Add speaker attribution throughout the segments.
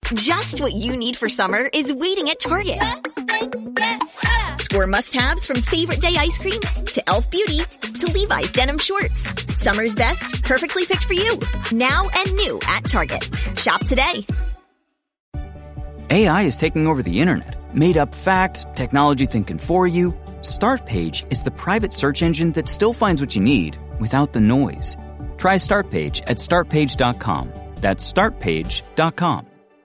Speaker 1: Just what you need for summer is waiting at Target. Score must-haves from favorite day ice cream to Elf Beauty to Levi's denim shorts. Summer's best, perfectly picked for you. Now and new at Target. Shop today.
Speaker 2: AI is taking over the internet. Made up facts, technology thinking for you. Startpage is the private search engine that still finds what you need without the noise. Try Startpage at startpage.com. That's startpage.com.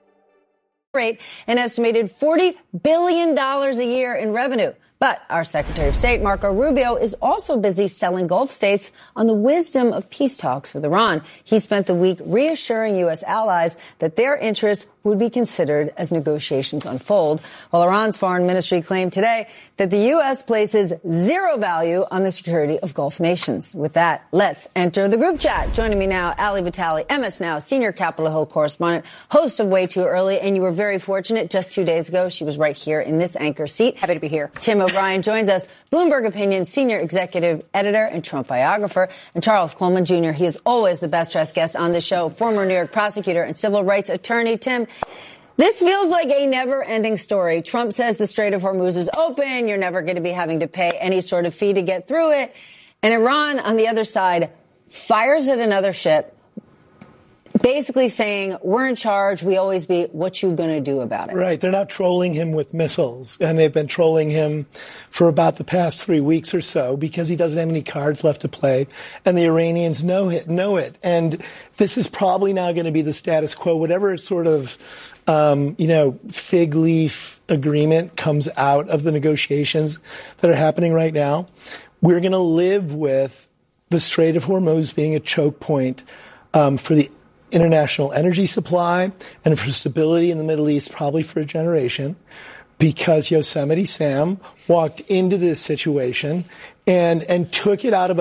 Speaker 3: An estimated $40 billion a year in revenue. But our Secretary of State, Marco Rubio, is also busy selling Gulf states on the wisdom of peace talks with Iran. He spent the week reassuring U.S. allies that their interests would be considered as negotiations unfold, while Iran's foreign ministry claimed today that the U.S. places zero value on the security of Gulf nations. With that, let's enter the group chat. Joining me now, Ali Vitale, MS Now, senior Capitol Hill correspondent, host of Way Too Early, and you were very fortunate just 2 days ago. She was right here in this anchor seat. Happy to be here. Tim O'Brien joins us, Bloomberg Opinion senior executive editor and Trump biographer, and Charles Coleman Jr. He is always the best-dressed guest on the show, former New York prosecutor and civil rights attorney. Tim, this feels like a never-ending story. Trump says the Strait of Hormuz is open. You're never going to be having to pay any sort of fee to get through it. And Iran, on the other side, fires at another ship, basically saying, we're in charge, we always be, what you going to do about it?
Speaker 4: Right. They're not trolling him with missiles, and they've been trolling him for about the past 3 weeks or so because he doesn't have any cards left to play, and the Iranians know it. And this is probably now going to be the status quo. Whatever sort of, fig leaf agreement comes out of the negotiations that are happening right now, we're going to live with the Strait of Hormuz being a choke point for the international energy supply and for stability in the Middle East, probably for a generation, because Yosemite Sam walked into this situation and took it out of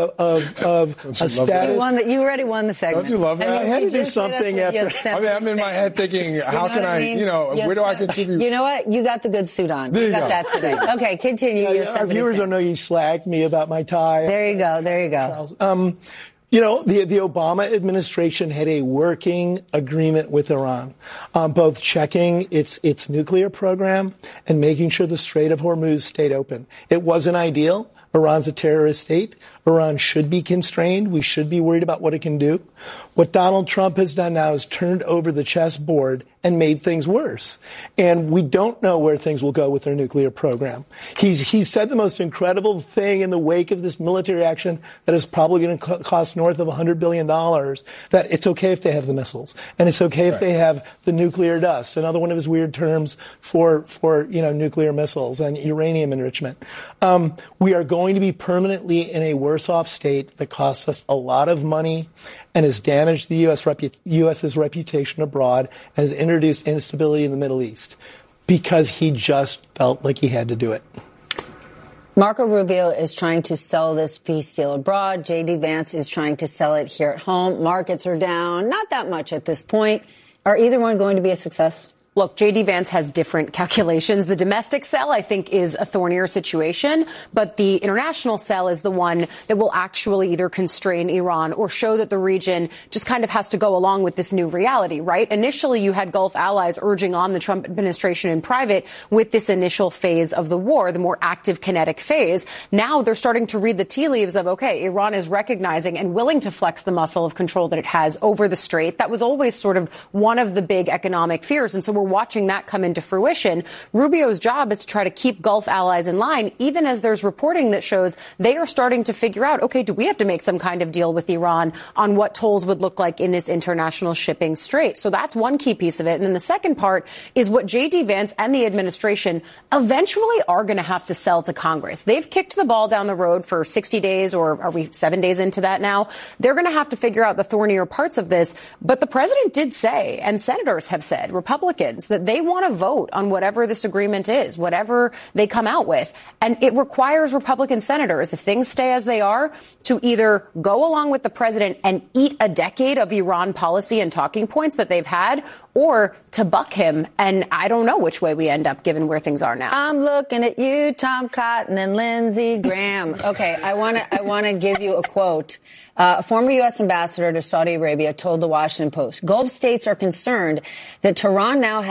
Speaker 4: a status.
Speaker 3: You already won the segment.
Speaker 5: Don't you love that?
Speaker 4: I had to do something after.
Speaker 5: I'm in my head thinking, how can I, where do I contribute?
Speaker 3: You know what? You got the good suit on. You got that today. Okay, continue.
Speaker 4: Our viewers don't know you slagged me about my tie.
Speaker 3: There you go.
Speaker 4: Charles. The Obama administration had a working agreement with Iran, both checking its nuclear program and making sure the Strait of Hormuz stayed open. It wasn't ideal. Iran's a terrorist state. Iran should be constrained. We should be worried about what it can do. What Donald Trump has done now is turned over the chessboard and made things worse. And we don't know where things will go with their nuclear program. He's said the most incredible thing in the wake of this military action that is probably going to cost north of $100 billion, that it's okay if they have the missiles and it's okay if they have the nuclear dust. Another one of his weird terms for nuclear missiles and uranium enrichment. We are going to be permanently in a worse off state that costs us a lot of money and has damaged the U.S.'s reputation abroad and has introduced instability in the Middle East because he just felt like he had to do it.
Speaker 3: Marco Rubio is trying to sell this peace deal abroad. J.D. Vance is trying to sell it here at home. Markets are down, not that much at this point. Are either one going to be a success?
Speaker 6: Look, J.D. Vance has different calculations. The domestic sell, I think, is a thornier situation, but the international sell is the one that will actually either constrain Iran or show that the region just kind of has to go along with this new reality, right? Initially, you had Gulf allies urging on the Trump administration in private with this initial phase of the war, the more active kinetic phase. Now they're starting to read the tea leaves of, okay, Iran is recognizing and willing to flex the muscle of control that it has over the strait. That was always sort of one of the big economic fears. And so we're watching that come into fruition. Rubio's job is to try to keep Gulf allies in line, even as there's reporting that shows they are starting to figure out, okay, do we have to make some kind of deal with Iran on what tolls would look like in this international shipping strait? So that's one key piece of it. And then the second part is what J.D. Vance and the administration eventually are going to have to sell to Congress. They've kicked the ball down the road for 60 days, or are we 7 days into that now? They're going to have to figure out the thornier parts of this. But the president did say, and senators have said, Republicans, that they want to vote on whatever this agreement is, whatever they come out with. And it requires Republican senators, if things stay as they are, to either go along with the president and eat a decade of Iran policy and talking points that they've had, or to buck him. And I don't know which way we end up given where things are now.
Speaker 3: I'm looking at you, Tom Cotton and Lindsey Graham. Okay, I want to give you a quote. A former U.S. ambassador to Saudi Arabia told the Washington Post, Gulf states are concerned that Tehran now